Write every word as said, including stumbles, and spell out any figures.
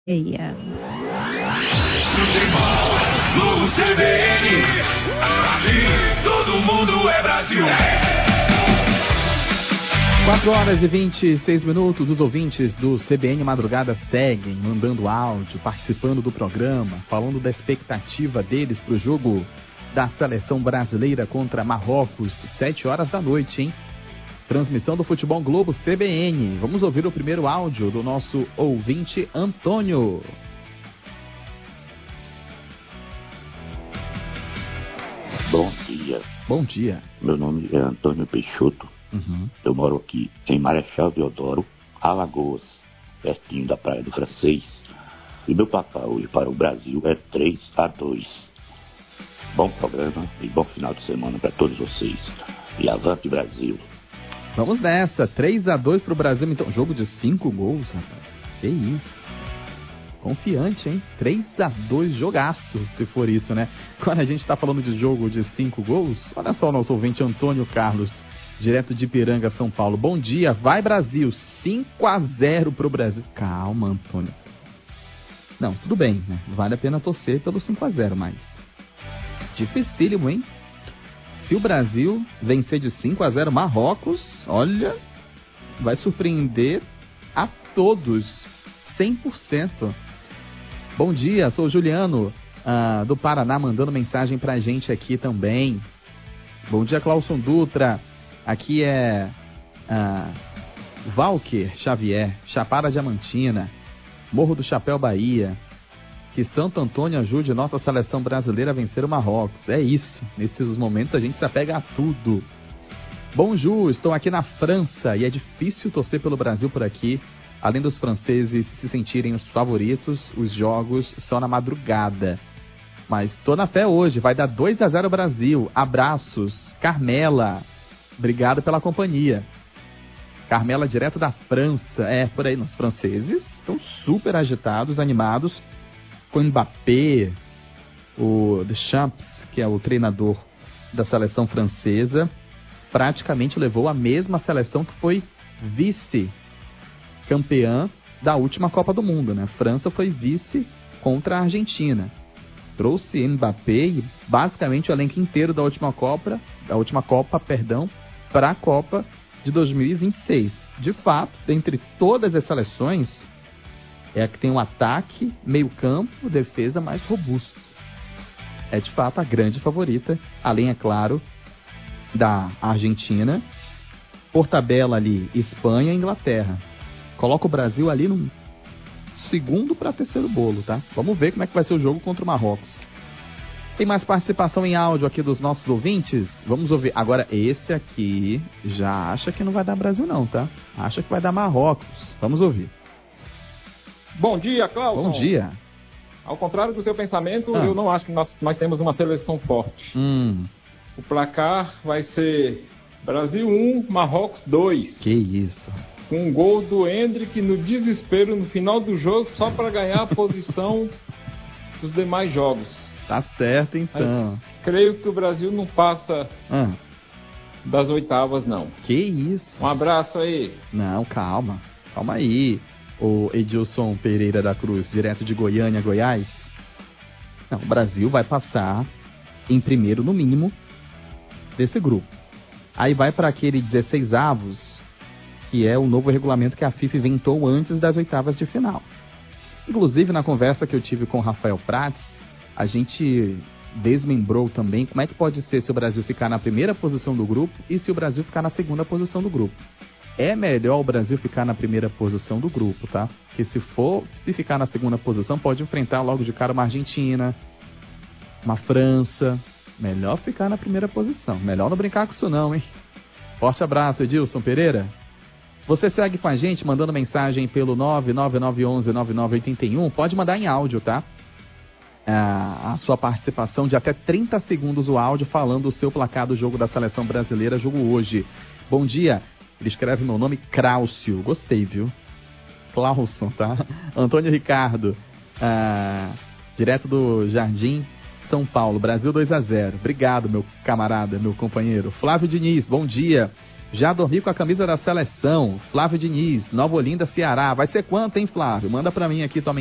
Eia. No C B N, aqui todo mundo é Brasil. quatro horas e vinte e seis minutos, os ouvintes do C B N Madrugada seguem mandando áudio, participando do programa, falando da expectativa deles para o jogo da seleção brasileira contra Marrocos, sete horas da noite, hein? Transmissão do Futebol Globo C B N. Vamos ouvir o primeiro áudio do nosso ouvinte Antônio. Bom dia. Bom dia. Meu nome é Antônio Peixoto. Uhum. Eu moro aqui em Marechal Deodoro, Alagoas, pertinho da Praia do Francês. E meu placar hoje para o Brasil é três a dois. Bom programa e bom final de semana para todos vocês. E avante Brasil. Vamos nessa, três a dois pro Brasil, então, jogo de cinco gols, rapaz, que isso, confiante, hein, três a dois, jogaço, se for isso, né, quando a gente tá falando de jogo de cinco gols, olha só o nosso ouvinte Antônio Carlos, direto de Ipiranga, São Paulo, bom dia, vai Brasil, cinco a zero pro Brasil, calma Antônio, não, tudo bem, né, vale a pena torcer pelo cinco a zero, mas dificílimo, hein. Se o Brasil vencer de cinco a zero Marrocos, olha, vai surpreender a todos, cem por cento. Bom dia, sou o Juliano, uh, do Paraná, mandando mensagem pra gente aqui também. Bom dia, Clauson Dutra, aqui é uh, Valker Xavier, Chapada Diamantina, Morro do Chapéu, Bahia. Que Santo Antônio ajude nossa seleção brasileira a vencer o Marrocos. É isso. Nesses momentos a gente se apega a tudo. Bonjour, estou aqui na França e é difícil torcer pelo Brasil por aqui. Além dos franceses se sentirem os favoritos, os jogos só na madrugada. Mas estou na fé hoje. Vai dar dois a zero Brasil. Abraços. Carmela. Obrigado pela companhia. Carmela, direto da França. É, por aí, os franceses estão super agitados, animados. Com o Mbappé, o Deschamps, que é o treinador da seleção francesa, praticamente levou a mesma seleção que foi vice-campeã da última Copa do Mundo, né? A França foi vice contra a Argentina. Trouxe Mbappé e basicamente o elenco inteiro da última Copa, da última Copa, perdão, para a Copa de dois mil e vinte e seis. De fato, dentre todas as seleções, é a que tem um ataque, meio campo, defesa mais robusto. É de fato a grande favorita, além, é claro, da Argentina. Por tabela ali, Espanha e Inglaterra. Coloca o Brasil ali no segundo para terceiro bolo, tá? Vamos ver como é que vai ser o jogo contra o Marrocos. Tem mais participação em áudio aqui dos nossos ouvintes? Vamos ouvir. Agora, esse aqui já acha que não vai dar Brasil não, tá? Acha que vai dar Marrocos. Vamos ouvir. Bom dia, Cláudio. Bom dia. Ao contrário do seu pensamento, ah. eu não acho que nós, nós temos uma seleção forte. Hum. O placar vai ser Brasil um, Marrocos dois. Que isso. Com um gol do Endrick no desespero no final do jogo, só para ganhar a posição dos demais jogos. Tá certo, então. Mas creio que o Brasil não passa ah. das oitavas, não. Que isso. Um abraço aí. Não, calma. Calma aí. O Edilson Pereira da Cruz, direto de Goiânia, Goiás. Não, o Brasil vai passar em primeiro, no mínimo, desse grupo. Aí vai para aquele dezesseis avos, que é o novo regulamento que a FIFA inventou antes das oitavas de final. Inclusive, na conversa que eu tive com o Rafael Prates, a gente desmembrou também como é que pode ser se o Brasil ficar na primeira posição do grupo e se o Brasil ficar na segunda posição do grupo. É melhor o Brasil ficar na primeira posição do grupo, tá? Porque se for, se ficar na segunda posição, pode enfrentar logo de cara uma Argentina, uma França. Melhor ficar na primeira posição. Melhor não brincar com isso não, hein? Forte abraço, Edilson Pereira. Você segue com a gente mandando mensagem pelo nove nove nove um um nove nove oito um. Pode mandar em áudio, tá? A, a sua participação de até trinta segundos o áudio falando o seu placar do jogo da seleção brasileira, jogo hoje. Bom dia. Ele escreve meu nome, Cráucio. Gostei, viu? Clauson, tá? Antônio Ricardo, ah, direto do Jardim, São Paulo. Brasil dois a zero. Obrigado, meu camarada, meu companheiro. Flávio Diniz, bom dia. Já dormi com a camisa da seleção. Flávio Diniz, Nova Olinda, Ceará. Vai ser quanto, hein, Flávio? Manda pra mim aqui tua